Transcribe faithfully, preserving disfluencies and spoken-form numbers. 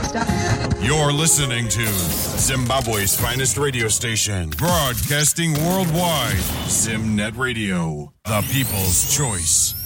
stuff. You're listening to Zimbabwe's finest radio station, broadcasting worldwide. ZimNet Radio, the people's choice.